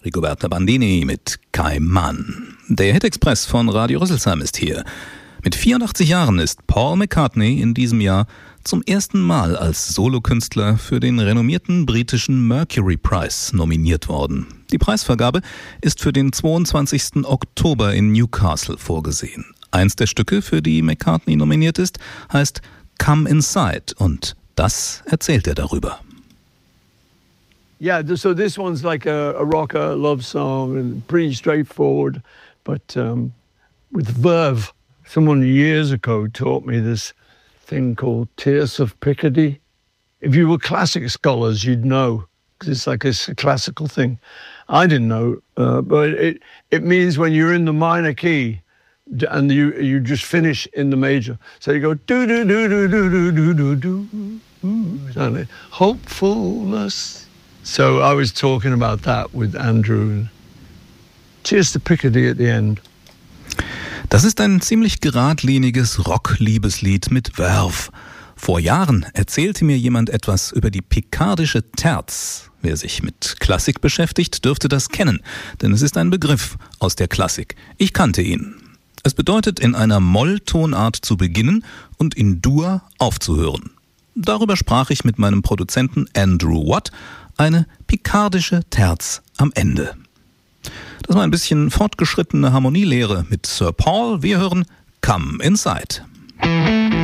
Rigoberta Bandini mit Cayman. Der Hit-Express von Radio Rüsselsheim ist hier. Mit 84 Jahren ist Paul McCartney in diesem Jahr zum ersten Mal als Solokünstler für den renommierten britischen Mercury Prize nominiert worden. Die Preisvergabe ist für den 22. Oktober in Newcastle vorgesehen. Eins der Stücke, für die McCartney nominiert ist, heißt Come Inside und das erzählt er darüber. Yeah, so this one's like a rocker love song and pretty straightforward, but with verve. Someone years ago taught me this thing called Tierce of Picardy. If you were classic scholars, you'd know, because it's like a classical thing. I didn't know, but it means when you're in the minor key and you just finish in the major. So you go do do do do do do do do do. Hopefulness. So I was talking about that with Andrew. Tierce to Picardy at the end. Das ist ein ziemlich geradliniges Rock-Liebeslied mit Verve. Vor Jahren erzählte mir jemand etwas über die pikardische Terz. Wer sich mit Klassik beschäftigt, dürfte das kennen, denn es ist ein Begriff aus der Klassik. Ich kannte ihn. Es bedeutet, in einer Molltonart zu beginnen und in Dur aufzuhören. Darüber sprach ich mit meinem Produzenten Andrew Watt, eine pikardische Terz am Ende. Das war ein bisschen fortgeschrittene Harmonielehre mit Sir Paul. Wir hören Come Inside.